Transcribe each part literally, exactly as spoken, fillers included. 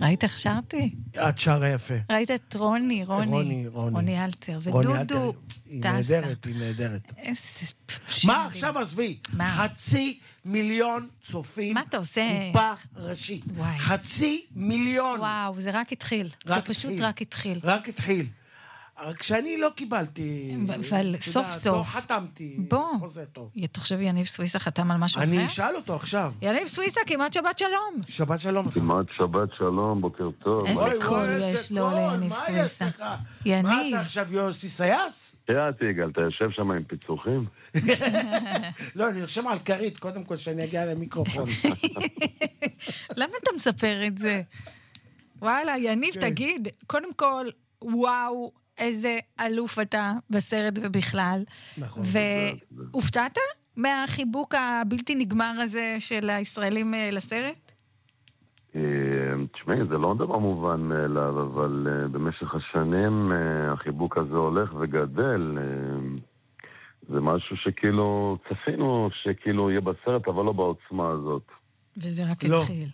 ראית איך שרתי? את שרה יפה. ראית את רוני, רוני. רוני, רוני. רוני אלתר. רוני ודודו אלתר. היא טסה. נהדרת, היא נהדרת. איזה... מה עכשיו עזבי? מה? חצי מיליון צופים. מה אתה עושה? קופה ראשית. וואי. חצי מיליון. וואו, זה רק התחיל. זה פשוט רק התחיל. רק התחיל. רק שאני לא קיבלתי... אבל סוף סוף. לא חתמתי. בוא. זה טוב. תחשב יניב סוויסה חתם על משהו אחר? אני אשאל אותו עכשיו. יניב סוויסה, כמעט שבת שלום. שבת שלום. כמעט שבת שלום, בוקר טוב. איזה קול יש לו ליניב סוויסה. יניב. מה אתה עכשיו יוסי סייס? תראיתי, יגאל, אתה יושב שם עם פיצוחים? לא, אני יושב על קרית, קודם כל שאני אגיע למיקרופון. למה אתה מספר את זה? וואלה, יניב, תגיד, קודם כל, וואו, איזה אלוף אתה בסרט ובכלל. נכון. והופתעת מהחיבוק הבלתי נגמר הזה של הישראלים לסרט? תשמעי, זה לא דבר מובן מאליו, אבל במשך השנים החיבוק הזה הולך וגדל. זה משהו שכאילו צפינו שכאילו יהיה בסרט, אבל לא בעוצמה הזאת. וזה רק התחיל.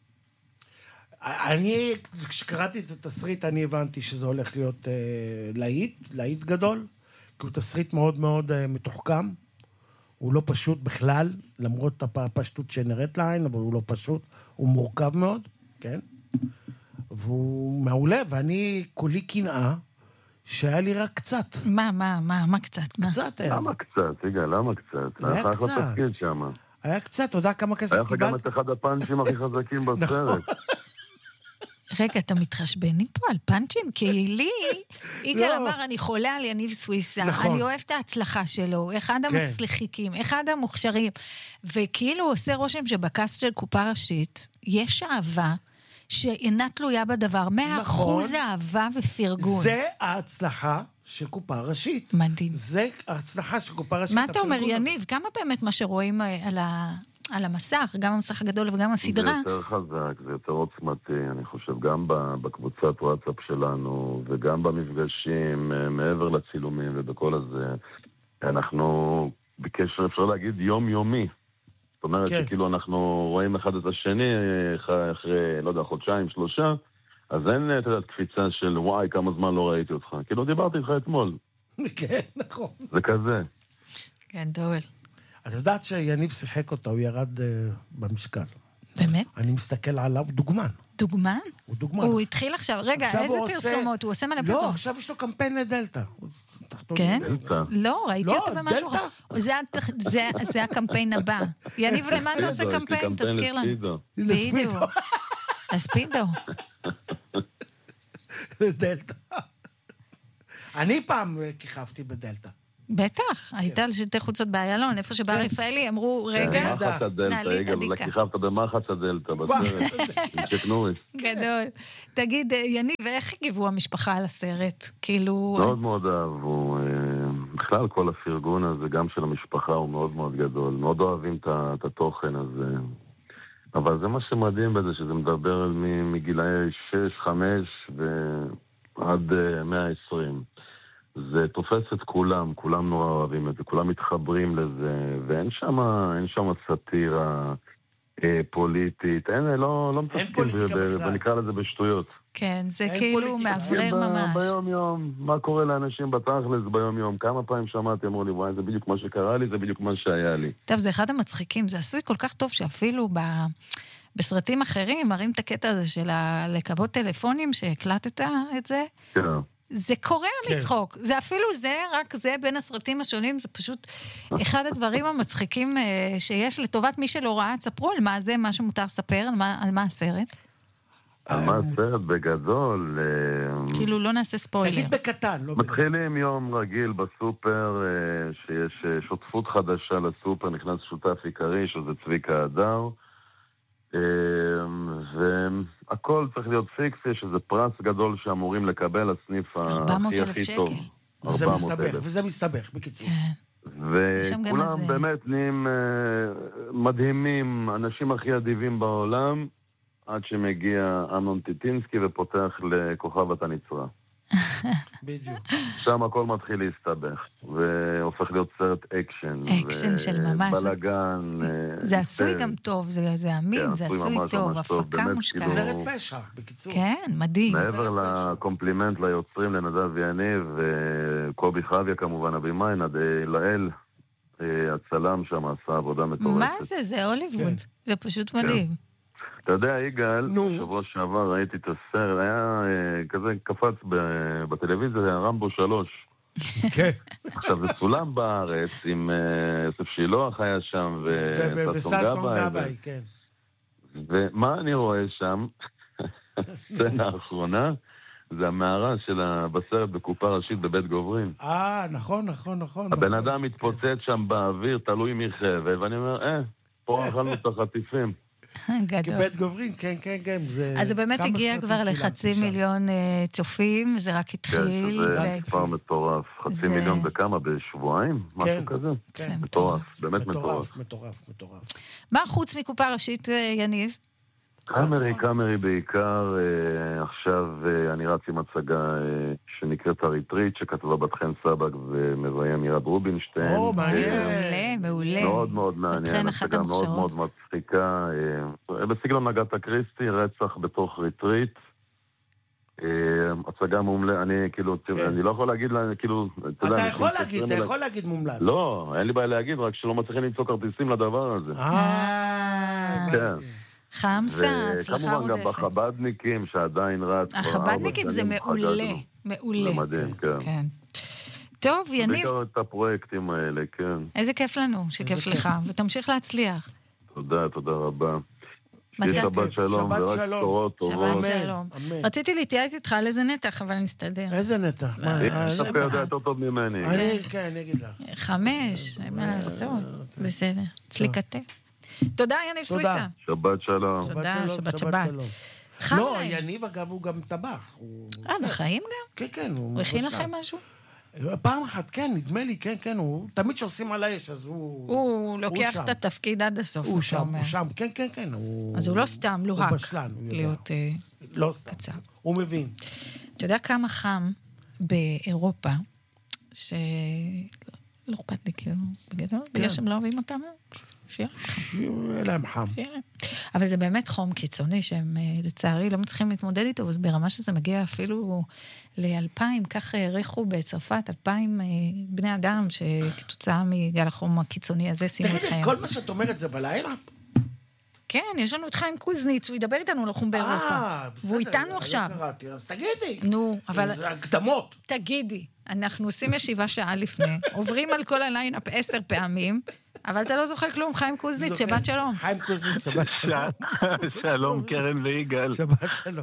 אני, כשקראתי את התסריט, אני הבנתי שזה הולך להיות אה, להיט, להיט גדול, כי הוא תסריט מאוד מאוד אה, מתוחכם, הוא לא פשוט בכלל, למרות הפשטות שנראית לעין, אבל הוא לא פשוט, הוא מורכב מאוד, כן? והוא מעולה, ואני כולי קנאה, שהיה לי רק קצת. מה, מה, מה, מה קצת? קצת היה. למה קצת, יגאל, למה קצת? היה היה לך קצת. תפקיד שם. היה קצת, אתה יודע כמה כסף קיבלת? היה לך גם את אחד הפאנצ'ים הכי חזקים בסרט. רגע, אתה מתחשבנים פה על פאנצ'ים? כי לי, יגאל אמר, אני חולה על יניב סוויסה, אני אוהב את ההצלחה שלו, אחד המצליחיקים, אחד המוכשרים, וכאילו עושה רושם שבקאסט של קופה ראשית, יש אהבה שאינה תלויה בדבר, מאה אחוז אהבה ופרגון. זה ההצלחה של קופה ראשית. מדהים. זה ההצלחה של קופה ראשית. מה אתה אומר, יניב? כמה באמת מה שרואים על ה... על המסך, גם המסך הגדול וגם הסדרה. זה יותר חזק, זה יותר עוצמתי, אני חושב, גם בקבוצת וואטסאפ שלנו, וגם במפגשים, מעבר לצילומים ובכל הזה, אנחנו בקשר, אפשר להגיד, יומיומי. זאת אומרת כן. שכאילו אנחנו רואים אחד את השני, אחרי, לא יודע, חודשיים, שלושה, אז אין, אתה יודע, קפיצה של וואי, כמה זמן לא ראיתי אותך. כאילו דיברתי איתך אתמול. כן, נכון. זה כזה. כן, דול. את יודעת שיניב שיחק אותו, הוא ירד uh, במשקל. באמת? אני מסתכל עליו, דוגמן. דוגמן? הוא דוגמן. הוא התחיל עכשיו, רגע, עכשיו איזה הוא פרסומות? עושה... הוא עושה מלא פרסומות. לא, עכשיו יש לו קמפיין לדלטה. כן? דלטה. לא, ראיתי לא, אותו במשהו. דלטה. זה, זה, זה הקמפיין הבא. יניב, למה אתה עושה קמפיין? תזכיר לנו. בדיוק. הספידו. דלטה. אני פעם כיכבתי בדלטה. בטח, היית על שלטי חוצות באיילון, איפה שבר רפאלי, אמרו, רגע, מחץ הדלטה, יגאל, לכיכבת במחץ הדלטה בסרט, עם שקנורי. גדול. תגיד, יניב, ואיך הגיבו המשפחה על הסרט? כאילו... מאוד מאוד אהבו. בכלל כל הפרגון הזה, גם של המשפחה, הוא מאוד מאוד גדול. מאוד אוהבים את התוכן הזה. אבל זה מה שמדהים בזה, שזה מדבר מגילאי שש, חמש ועד מאה ועשרים. זה תופס את כולם, כולם נורא אוהבים את זה, כולם מתחברים לזה, ואין שם, אין שם סאטירה אה, פוליטית, אין, לא, לא מתעסקים, ונקרא לזה בשטויות. כן, זה כאילו מעברר ממש. ביום יום, מה קורה לאנשים בתכלס ביום יום? כמה פעמים שמעתי, אמרו לי, וואי, זה בדיוק מה שקרה לי, זה בדיוק מה שהיה לי. טוב, זה אחד המצחיקים, זה עשוי כל כך טוב שאפילו ב... בסרטים אחרים מראים את הקטע הזה של לקבות טלפונים שהקלטת את זה. כן. זה קורה מצחוק, זה אפילו זה, רק זה בין הסרטים השונים, זה פשוט אחד הדברים המצחיקים שיש לטובת מי שלא ראה, תספרו על מה זה, מה שמותר לספר, על מה, על מה הסרט. על מה הסרט בגדול? כאילו לא נעשה ספוילר. תגיד בקטן, לא בגדול. מתחילים יום רגיל בסופר, שיש שותפות חדשה לסופר, נכנס שותף עיקרי, שזה צביקה הדר, והכל צריך להיות פיקס, יש איזה פרס גדול שאמורים לקבל הסניף הכי הכי טוב. וזה מסתבך, וזה מסתבך, בקיצור. וכולם באמת נהיים מדהימים, אנשים הכי אדיבים בעולם, עד שמגיע אמנון טיטינסקי ופותח לכוכב את הנצרה. בדיוק. שם הכל מתחיל להסתבך, והופך להיות סרט אקשן. אקשן של ממש. בלגן. זה עשוי גם טוב, זה אמין, זה עשוי טוב, הפקה מושקעת. סרט פשע, בקיצור. כן, מדהים. מעבר לקומפלימנט ליוצרים, לנדב יניב, וקובי חביה כמובן, הבימאי, לאל, הצלם שם עשה עבודה מטורפת. מה זה? זה הוליווד. זה פשוט מדהים. אתה יודע, יגאל, שבוע שעבר ראיתי את הסרט, היה כזה קפץ בטלוויזיה, היה רמבו שלוש. כן. עכשיו, זה צולם בארץ, עם יוסף שילוח היה שם, וששון גבאי, כן. ומה אני רואה שם, הסצנה האחרונה, זה המערה של בסרט בקופה ראשית בבית גוברין. אה, נכון, נכון, נכון. הבן אדם מתפוצץ שם באוויר, תלוי מחבל, ואני אומר, אה, פה אכלנו את החטיפים. גדול. בית גוברין, כן, כן, כן. אז זה באמת הגיע כבר לחצי מיליון צופים, זה רק התחיל. כן, זה כבר מטורף. חצי מיליון בכמה? בשבועיים? משהו כזה? כן, מטורף. באמת מטורף. מטורף, מטורף. מה חוץ מקופה ראשית, יניב? קאמרי, קאמרי בעיקר. עכשיו אני רץ עם הצגה שנקראת הריטריט, שכתבה בת חן סבק ומביים ירד רובינשטיין. או, מעניין. מעולה, מעולה. מאוד מאוד מעניין. הצגה מאוד מאוד מצחיקה. בסגנון אגתה קריסטי, רצח בתוך ריטריט. הצגה מומלצת, אני כאילו, אני לא יכול להגיד לה, כאילו... אתה יכול להגיד, אתה יכול להגיד מומלץ. לא, אין לי בעיה להגיד, רק שלא מצליחים למצוא כרטיסים לדבר הזה. אה, כן. חמסה, הצלחה רודפת. וכמובן גם בחבדניקים שעדיין רץ. החבדניקים זה מעולה, מעולה. זה מדהים, כן. טוב, יניב. בעיקר את הפרויקטים האלה, כן. איזה כיף לנו, שכיף לך, ותמשיך להצליח. תודה, תודה רבה. שיהיה שבת שלום, ורק בשורות טובות. שבת שלום. רציתי להתייעץ איתך על איזה נתח, אבל נסתדר. איזה נתח? ספר יודע יותר טוב ממני. אני, כן, אני אגיד לך. חמש, מה לעשות? בסדר, צליקתה. תודה, יניב סוויסה. שבת שלום. תודה, שבת שבת. לא, יניב אגב הוא גם טבח. אה, בחיים גם? כן, כן. הוא הכין לכם משהו? פעם אחת, כן, נדמה לי, כן, כן, הוא תמיד שעושים על האש, אז הוא... הוא לוקח את התפקיד עד הסוף. הוא שם, הוא שם, כן, כן, כן. אז הוא לא סתם, לא רק. הוא בשלן, הוא יודע. להיות לא סתם. הוא מבין. אתה יודע כמה חם באירופה, שלא אכפת לי, כאילו, בגדול, בגלל שהם לא אוהבים אותם, שיהיה להם חם. אבל זה באמת חום קיצוני, שהם לצערי לא מצליחים להתמודד איתו, ברמה שזה מגיע אפילו לאלפיים, כך העריכו בצרפת, אלפיים בני אדם, שכתוצאה מגל החום הקיצוני הזה, שימו את חיים. תגידי, כל מה שאת אומרת זה בלילה? כן, יש לנו את חיים קוזניץ, הוא ידבר איתנו על החום באירופה. אה, בסדר. והוא איתנו עכשיו. אז תגידי. נו, אבל... זה הקדמות. תגידי, אנחנו עושים ישיבה שעה לפני, עוברים על כל הליינאפ עשר פעמים, אבל אתה לא זוכר כלום, חיים קוזניץ, שבת שלום. חיים קוזניץ, שבת שלום. שלום, קרן ויגאל. שבת שלום.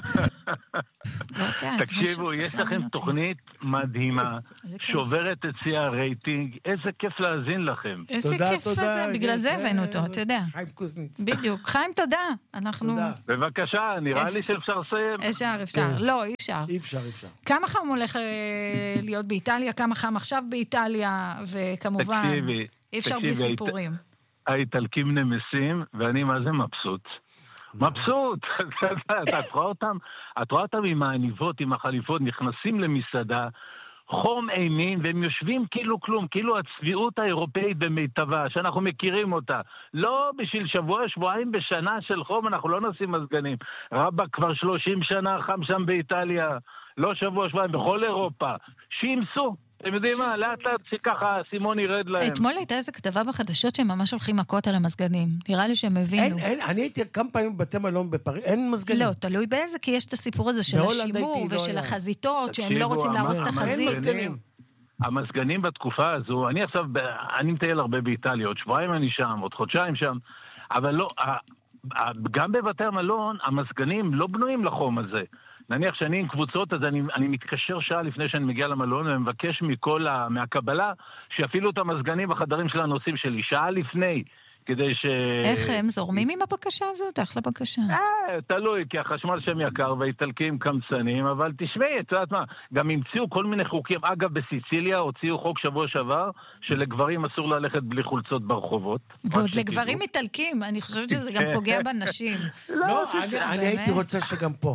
תקשיבו, יש לכם תוכנית מדהימה, שוברת את שיא הרייטינג, איזה כיף להאזין לכם. איזה כיף זה, בגלל זה הבאנו אותו, אתה יודע. חיים קוזניץ. בדיוק, חיים תודה, אנחנו... בבקשה, נראה לי שאפשר לסיים. אפשר, אפשר, לא, אי אפשר. אי אפשר, אי אפשר. כמה חם הולך להיות באיטליה, כמה חם עכשיו באיטליה, וכמובן... תקשיבי. אי אפשר בלי סיפורים. האיטלקים נמסים, ואני מה זה מבסוט. מבסוט! את רואה אותם, את רואה אותם עם העניבות, עם החליפות, נכנסים למסעדה, חום אימים, והם יושבים כאילו כלום, כאילו הצביעות האירופאית במיטבה, שאנחנו מכירים אותה. לא בשביל שבוע, שבועיים בשנה של חום, אנחנו לא נשים מזגנים. רבא כבר שלושים שנה חם שם באיטליה, לא שבוע, שבועיים, בכל אירופה. שימסו. אתם יודעים מה, לאט לאט שככה סימון ירד להם. אתמול הייתה איזו כתבה בחדשות שהם ממש הולכים מכות על המזגנים. נראה לי שהם הבינו. אין, אין, אני הייתי כמה פעמים בבתי מלון בפריז, אין מזגנים. לא, תלוי באיזה, כי יש את הסיפור הזה של השימור ושל החזיתות, שהם לא רוצים להרוס את החזית. אין מזגנים. המזגנים בתקופה הזו, אני עכשיו, אני מטייל הרבה באיטליה, עוד שבועיים אני שם, עוד חודשיים שם, אבל לא, גם בבתי המלון, המזגנים לא בנויים לחום הזה. נניח שאני עם קבוצות, אז אני, אני מתקשר שעה לפני שאני מגיע למלון, ומבקש מכל ה, מהקבלה, שיפעילו את המזגנים בחדרים של הנוסעים שלי, שעה לפני, כדי ש... איך הם זורמים עם הבקשה הזאת? אחלה בקשה. אה, תלוי, כי החשמל שם יקר, והאיטלקים קמצנים, אבל תשמעי, את יודעת מה, גם המציאו כל מיני חוקים, אגב, בסיציליה הוציאו חוק שבוע שעבר, שלגברים אסור ללכת בלי חולצות ברחובות. ועוד לגברים איטלקים, אני חושבת שזה גם פוגע בנשים. לא, אני הייתי רוצה שגם פה.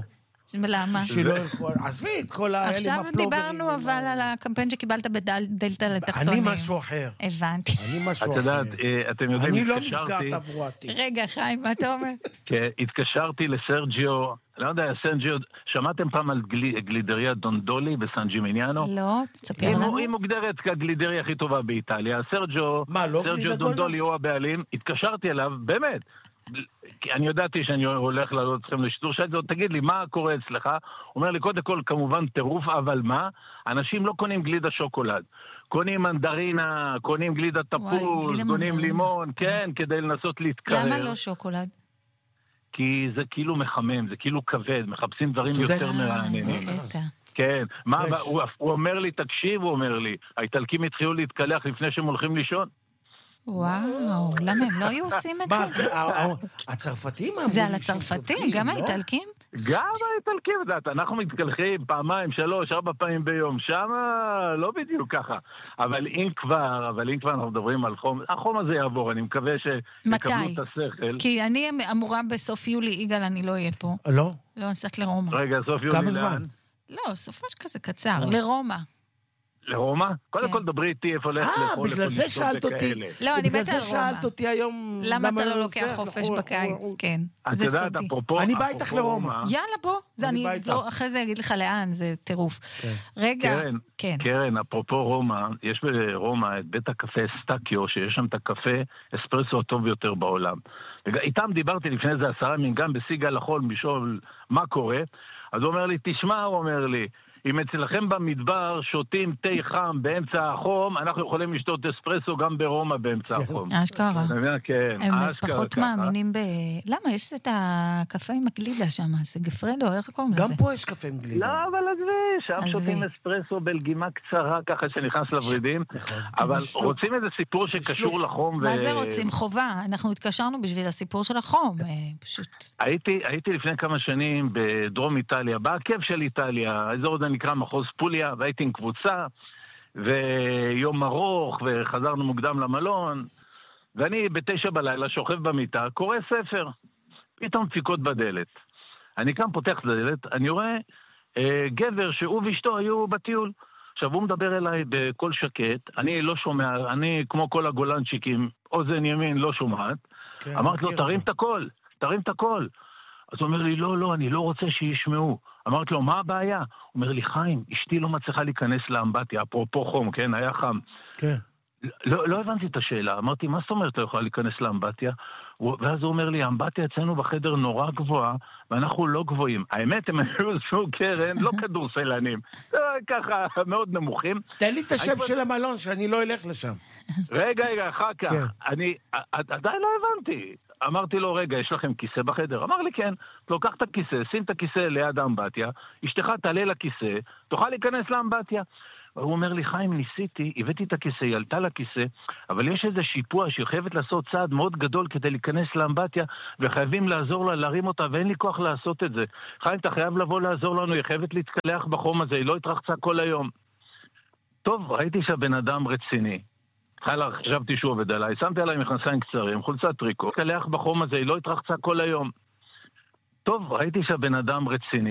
למה? שלא ילכו, עזבי את כל האלה עכשיו הפלוברים. דיברנו אבל על הקמפיין שקיבלת בדלתא לתחתונים. אני משהו אחר. הבנתי. אני משהו את אחר. יודעת, אתם יודעים, אני לא התקשרתי... מפגע תברואתי. רגע, חיים, מה אתה אומר? כן, התקשרתי לסרג'יו, לא יודע, סרג'יו, שמעתם פעם על גלידריה דונדולי בסן ג'ימיניאנו? לא, תספר לנו. היא מוגדרת כגלידריה הכי טובה באיטליה. סרג'יו, סרג'יו דונדולי הוא הבעלים, התקשרתי אליו, באמת. אני ידעתי שאני הולך לעלות אתכם לשידור, שאלתי לו, תגיד לי, מה קורה אצלך? הוא אומר לי, קודם כל, כמובן טירוף, אבל מה? אנשים לא קונים גלידה שוקולד. קונים מנדרינה, קונים גלידה תפוז, קונים לימון, כן, כדי לנסות להתקרר. למה לא שוקולד? כי זה כאילו מחמם, זה כאילו כבד, מחפשים דברים יותר מרעננים. כן, הוא אומר לי, תקשיב, הוא אומר לי, האיטלקים התחילו להתקלח לפני שהם הולכים לישון. וואו, למה הם לא היו עושים את זה? הצרפתים? זה על הצרפתים, גם האיטלקים? גם האיטלקים, אנחנו מתקלחים פעמיים, שלוש, ארבע פעמים ביום, שם לא בדיוק ככה. אבל אם כבר, אבל אם כבר אנחנו מדברים על חום, החום הזה יעבור, אני מקווה שיקבלו את השכל. כי אני אמורה בסוף יולי, יגאל, אני לא אהיה פה. לא? לא, נסעת לרומא. רגע, סוף יולי לאן? כמה זמן? לא, סופש כזה קצר, לרומא. לרומא? קודם כל דברי איתי איפה הולך לאכול, בגלל זה שאלת אותי. לא, אני בגלל מתה על זה רומא. שאלת אותי היום... למה אתה לא לוקח חופש בקיץ? כן, זה סודי. אני בא איתך לרומא. יאללה, בוא. אני אחרי זה אגיד לך לאן, זה טירוף. רגע, כן. קרן, אפרופו רומא, יש ברומא את בית הקפה סטקיו, שיש שם את הקפה אספרסו הטוב ביותר בעולם. איתם דיברתי לפני זה עשרה ימים, גם בסיגל החול, משול מה קורה. אז הוא אומר לי, תשמע, הוא אומר לי, אם אצלכם במדבר שותים תה חם באמצע החום, אנחנו יכולים לשתות אספרסו גם ברומא באמצע החום. אשכרה. כן, הם פחות מאמינים ב... למה? יש את הקפה עם הגלידה שם, זה גפרדו, איך קוראים לזה? גם פה יש קפה עם גלידה. לא, אבל עזבי, שם שותים אספרסו בלגימה קצרה ככה שנכנס לוורידים. אבל רוצים איזה סיפור שקשור לחום. מה זה רוצים? חובה. אנחנו התקשרנו בשביל הסיפור של החום, פשוט. הייתי לפני כמה שנים בדרום איטליה, בעקב של איטליה, האזור הזה נקרא מחוז פוליה, והייתי עם קבוצה, ויום ארוך, וחזרנו מוקדם למלון, ואני בתשע בלילה שוכב במיטה, קורא ספר, פתאום דפיקות בדלת. אני כאן פותח את הדלת, אני רואה אה, גבר שהוא ואשתו היו בטיול. עכשיו הוא מדבר אליי בקול שקט, אני לא שומע, אני כמו כל הגולנצ'יקים, אוזן ימין לא שומעת, כן, אמרתי לו, תרים את הקול, תרים את הקול. אז הוא אומר לי, לא, לא, אני לא רוצה שישמעו. אמרתי לו, מה הבעיה? הוא אומר לי, חיים, אשתי לא מצליחה להיכנס לאמבטיה, אפרופו חום, כן, היה חם. כן. לא, לא הבנתי את השאלה, אמרתי, מה זאת אומרת לא יכולה להיכנס לאמבטיה? ואז הוא אומר לי, האמבטיה אצלנו בחדר נורא גבוהה, ואנחנו לא גבוהים. האמת, הם היו סוג קרן, לא כדורסלנים. ככה, מאוד נמוכים. תן לי את השם של המלון, שאני לא אלך לשם. רגע, רגע, אחר כך. אני, עדיין לא הבנתי. אמרתי לו, רגע, יש לכם כיסא בחדר? אמר לי, כן. לוקח את הכיסא, שים את הכיסא ליד האמבטיה, אשתך תעלה לכיסא, תוכל להיכנס לאמבטיה. הוא אומר לי, חיים, ניסיתי, הבאתי את הכיסא, היא עלתה לכיסא, אבל יש איזה שיפוע שהיא חייבת לעשות צעד מאוד גדול כדי להיכנס לאמבטיה, וחייבים לעזור לה, להרים אותה, ואין לי כוח לעשות את זה. חיים, אתה חייב לבוא לעזור לנו, היא חייבת להתקלח בחום הזה, היא לא התרחצה כל היום. טוב, ראיתי שהבן אדם רציני. חיילה, חשבתי שהוא עובד עליי, שמתי עליי מכנסיים קצרים, חולצת טריקו, התקלח בחום הזה, היא לא התרחצה כל היום. טוב, ראיתי שהבן אדם רציני.